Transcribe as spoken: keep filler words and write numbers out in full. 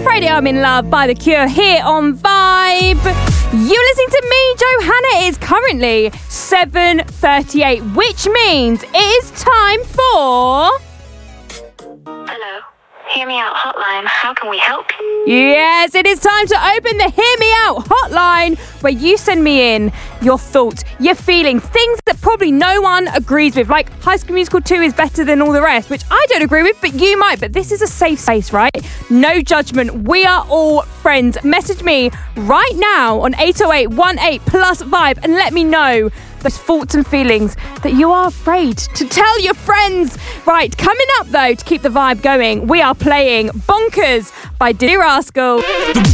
Friday I'm in Love by The Cure here on Vibe. You listening to me, Johanna. It is currently seven thirty-eight, which means it is time for... Hello. Hear Me Out hotline. How can we help? Yes, it is time to open the Hear Me Out hotline, where you send me in your thoughts, your feelings, things that probably no one agrees with, like High School Musical two is better than all the rest, which I don't agree with, but you might. But this is a safe space, right? No judgment. We are all friends. Message me right now on eight oh eight one eight plus Vibe and let me know those thoughts and feelings that you are afraid to tell your friends. Right, coming up though, to keep the vibe going, we are playing Bonkers by Diddy Rascal.